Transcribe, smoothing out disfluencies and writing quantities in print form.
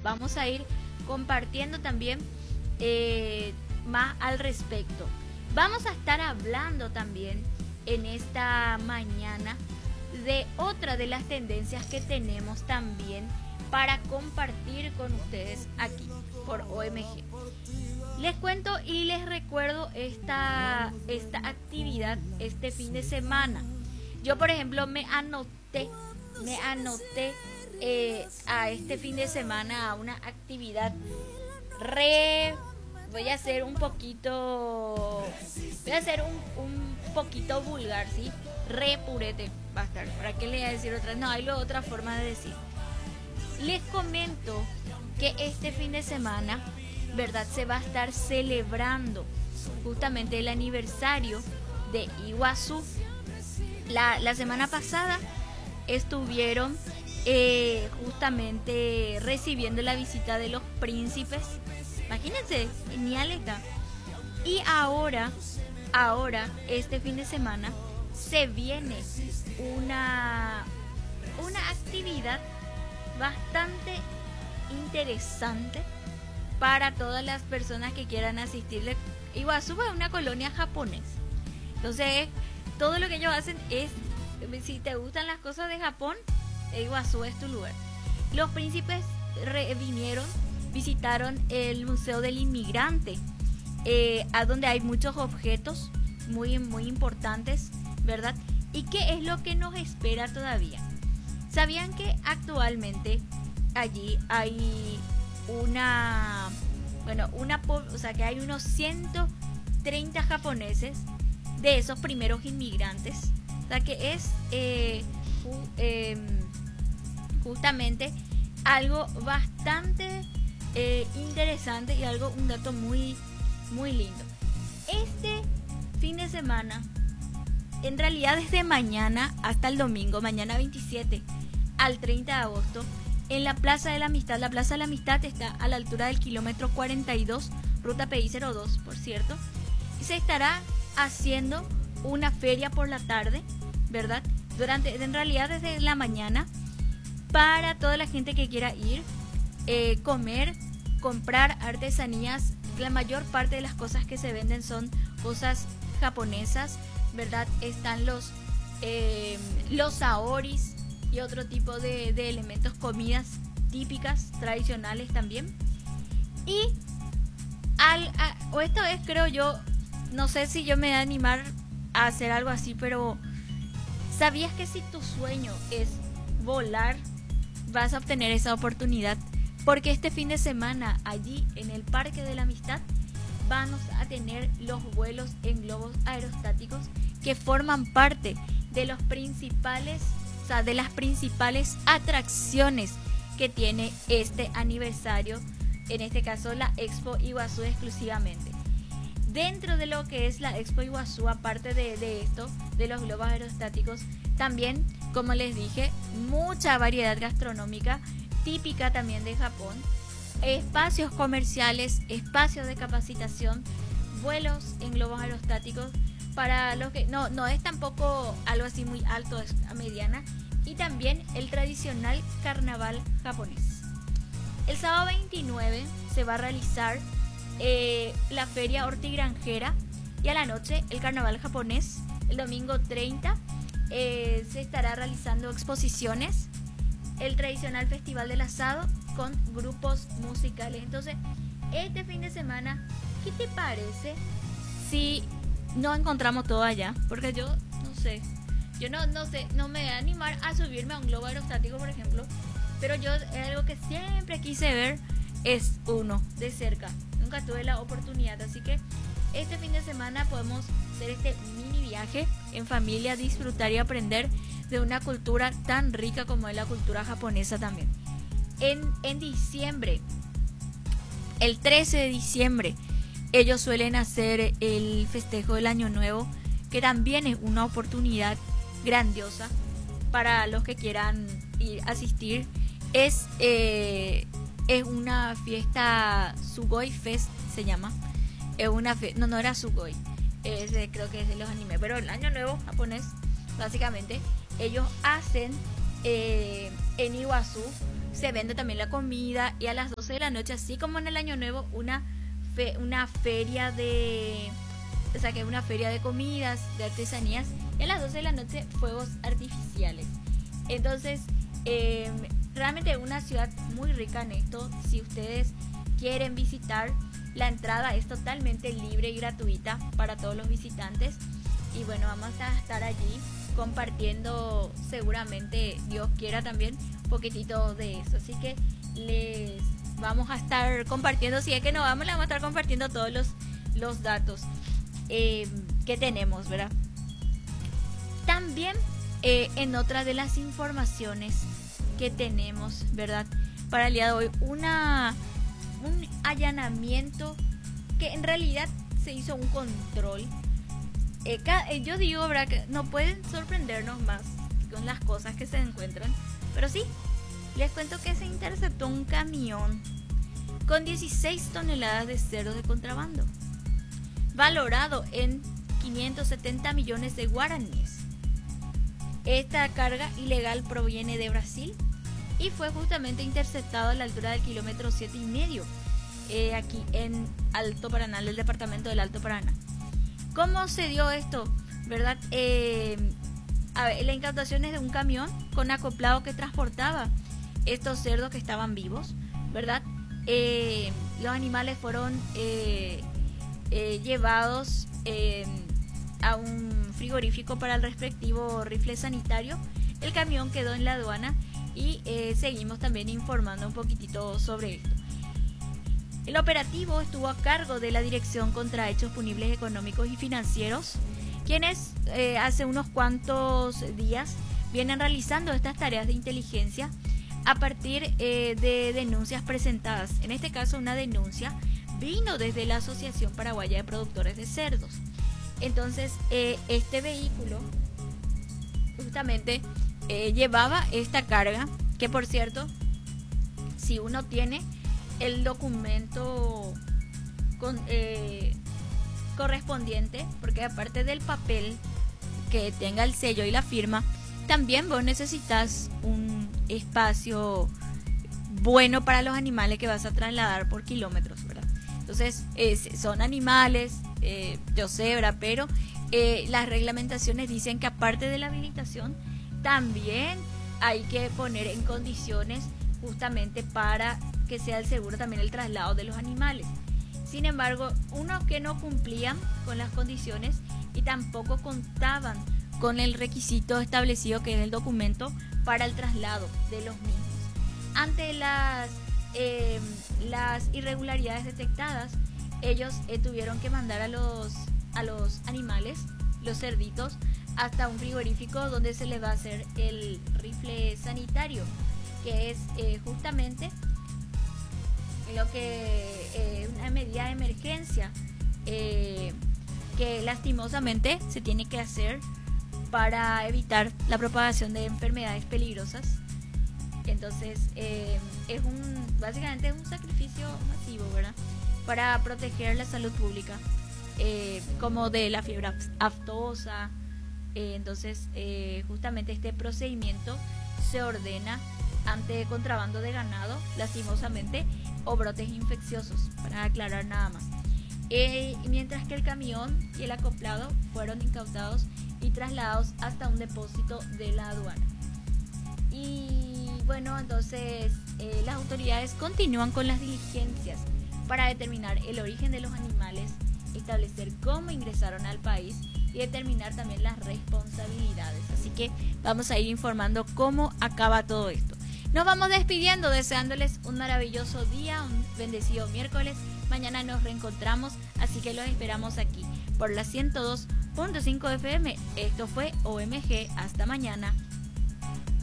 vamos a ir compartiendo también más al respecto. Vamos a estar hablando también en esta mañana de otra de las tendencias que tenemos también para compartir con ustedes aquí por OMG. Les cuento y les recuerdo esta actividad este fin de semana. Yo, por ejemplo, me anoté a este fin de semana a una actividad voy a hacer un poquito vulgar, ¿sí? Re purete va a estar. ¿Para qué le voy a decir otra? No, hay otra forma de decir. Les comento que este fin de semana, ¿verdad? Se va a estar celebrando justamente el aniversario de Iguazú. La semana pasada estuvieron justamente recibiendo la visita de los príncipes. Imagínense, genial está. Y ahora, este fin de semana, se viene una actividad bastante interesante para todas las personas que quieran asistirle. Iguazú es una colonia japonesa. Entonces, todo lo que ellos hacen es, si te gustan las cosas de Japón, Iguazú es tu lugar. Los príncipes visitaron el Museo del Inmigrante, a donde hay muchos objetos muy, muy importantes, ¿verdad? ¿Y qué es lo que nos espera todavía? ¿Sabían que actualmente allí hay que hay unos 130 japoneses de esos primeros inmigrantes? O sea que es justamente algo bastante interesante y un dato muy, muy lindo. Este fin de semana, en realidad desde mañana hasta el domingo, mañana 27 al 30 de agosto, en la Plaza de la Amistad. La Plaza de la Amistad está a la altura del kilómetro 42, ruta PI 02, por cierto. Y se estará haciendo una feria por la tarde, ¿verdad? En realidad desde la mañana, para toda la gente que quiera ir, comer, comprar artesanías. La mayor parte de las cosas que se venden son cosas japonesas, ¿verdad? Están los saoris y otro tipo de elementos, comidas típicas, tradicionales también. Y esta vez creo yo, no sé si yo me voy a animar a hacer algo así, pero ¿sabías que si tu sueño es volar, vas a obtener esa oportunidad? Porque este fin de semana allí en el Parque de la Amistad vamos a tener los vuelos en globos aerostáticos que forman parte de las principales atracciones que tiene este aniversario, en este caso la Expo Iguazú exclusivamente. Dentro de lo que es la Expo Iguazú, aparte de esto, de los globos aerostáticos, también, como les dije, mucha variedad gastronómica típica también de Japón, espacios comerciales, espacios de capacitación, vuelos en globos aerostáticos para los que no es tampoco algo así muy alto, es a mediana, y también el tradicional carnaval japonés. El sábado 29 se va a realizar la feria hortigranjera y a la noche el carnaval japonés. El domingo 30 se estará realizando exposiciones, el tradicional festival del asado con grupos musicales. Entonces, este fin de semana, ¿qué te parece si no encontramos todo allá? Porque yo no sé, no me voy a animar a subirme a un globo aerostático, por ejemplo, pero yo algo que siempre quise ver es uno de cerca. Nunca tuve la oportunidad, así que este fin de semana podemos hacer este mini viaje en familia, disfrutar y aprender de una cultura tan rica como es la cultura japonesa también. En diciembre, el 13 de diciembre, ellos suelen hacer el festejo del Año Nuevo, que también es una oportunidad grandiosa para los que quieran ir a asistir. Es una fiesta, Sugoi Fest se llama. Es una no era Sugoi, creo que es de los animes, pero el Año Nuevo japonés, básicamente, ellos hacen en Iguazú, se vende también la comida, y a las 12 de la noche, así como en el Año Nuevo, una feria de, o sea, que una feria de comidas, de artesanías, y a las 12 de la noche fuegos artificiales. Entonces, realmente es una ciudad muy rica en esto. Si ustedes quieren visitar, la entrada es totalmente libre y gratuita para todos los visitantes. Y bueno, vamos a estar allí compartiendo, seguramente Dios quiera también, un poquitito de eso. Así que les vamos a estar compartiendo, si es que no vamos, le vamos a estar compartiendo todos los datos que tenemos, ¿verdad? También en otra de las informaciones que tenemos, ¿verdad? Para el día de hoy, un allanamiento que en realidad se hizo un control. Yo digo, ¿verdad?, que no pueden sorprendernos más con las cosas que se encuentran, pero sí, les cuento que se interceptó un camión con 16 toneladas de cerdo de contrabando, valorado en 570 millones de guaraníes. Esta carga ilegal proviene de Brasil y fue justamente interceptado a la altura del kilómetro 7,5, aquí en Alto Paraná, el departamento del Alto Paraná. ¿Cómo se dio esto? ¿Verdad? La incautación es de un camión con acoplado que transportaba estos cerdos que estaban vivos, ¿verdad? Los animales fueron llevados a un frigorífico para el respectivo rifle sanitario. El camión quedó en la aduana y seguimos también informando un poquitito sobre esto. El operativo estuvo a cargo de la Dirección contra Hechos Punibles Económicos y Financieros, quienes hace unos cuantos días vienen realizando estas tareas de inteligencia a partir de denuncias presentadas. En este caso, una denuncia vino desde la Asociación Paraguaya de Productores de Cerdos. Entonces, este vehículo justamente llevaba esta carga, que por cierto, si uno tiene el documento correspondiente, porque aparte del papel que tenga el sello y la firma, también vos necesitas un espacio bueno para los animales que vas a trasladar por kilómetros, ¿verdad? Entonces, son animales, yo sé, ¿verdad? Pero las reglamentaciones dicen que aparte de la habilitación, también hay que poner en condiciones justamente para que sea el seguro también el traslado de los animales. Sin embargo, unos que no cumplían con las condiciones y tampoco contaban con el requisito establecido, que es el documento para el traslado de los mismos. Ante las irregularidades detectadas, ellos tuvieron que mandar a los animales, los cerditos, hasta un frigorífico donde se les va a hacer el rifle sanitario, que es justamente lo que una medida de emergencia que lastimosamente se tiene que hacer para evitar la propagación de enfermedades peligrosas. Entonces básicamente es un sacrificio masivo, ¿verdad?, para proteger la salud pública, como de la fiebre aftosa. Entonces justamente este procedimiento se ordena ante contrabando de ganado, lastimosamente, o brotes infecciosos, para aclarar nada más. Mientras que el camión y el acoplado fueron incautados y trasladados hasta un depósito de la aduana. Y bueno, entonces las autoridades continúan con las diligencias para determinar el origen de los animales, establecer cómo ingresaron al país y determinar también las responsabilidades. Así que vamos a ir informando cómo acaba todo esto. Nos vamos despidiendo, deseándoles un maravilloso día, un bendecido miércoles. Mañana nos reencontramos, así que los esperamos aquí por la 102.5 FM. Esto fue OMG. Hasta mañana.